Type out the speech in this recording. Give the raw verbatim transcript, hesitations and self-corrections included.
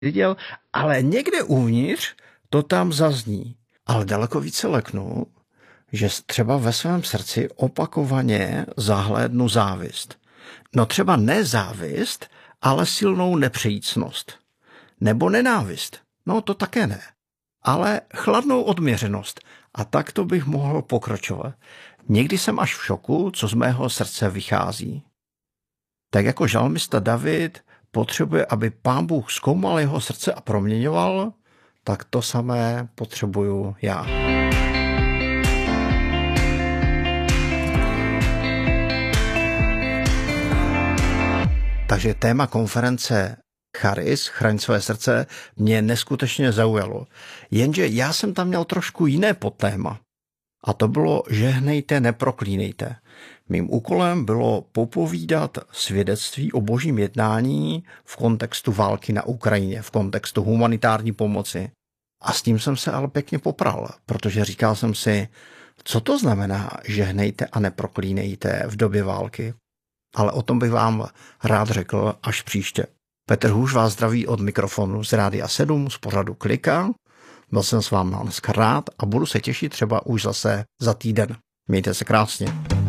viděl, ale někde uvnitř to tam zazní. Ale daleko více leknu, že třeba ve svém srdci opakovaně zahlédnu závist. No třeba ne závist, ale silnou nepřejícnost. Nebo nenávist. No to také ne. Ale chladnou odměřenost. A tak to bych mohl pokračovat. Někdy jsem až v šoku, co z mého srdce vychází. Tak jako žalmista David potřebuje, aby Pán Bůh zkoumal jeho srdce a proměňoval, tak to samé potřebuju já. Takže téma konference Charis, chraň své srdce, mě neskutečně zaujalo. Jenže já jsem tam měl trošku jiné podtéma. A to bylo žehnejte, neproklínejte. Mým úkolem bylo popovídat svědectví o božím jednání v kontextu války na Ukrajině, v kontextu humanitární pomoci. A s tím jsem se ale pěkně popral, protože říkal jsem si, co to znamená žehnejte a neproklínejte v době války. Ale o tom bych vám rád řekl až příště. Petr Hůž vás zdraví od mikrofonu z Rádia sedm z pořadu Klika. Byl jsem s vámi dneska rád a budu se těšit třeba už zase za týden. Mějte se krásně.